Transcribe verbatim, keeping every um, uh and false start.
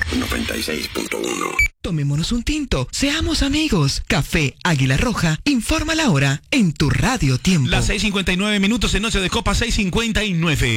noventa y seis punto uno. Tomémonos un tinto, seamos amigos. Café Águila Roja, informa la hora en tu Radio Tiempo. Las seis cincuenta y nueve minutos en Noche de Copa, seis cincuenta y nueve.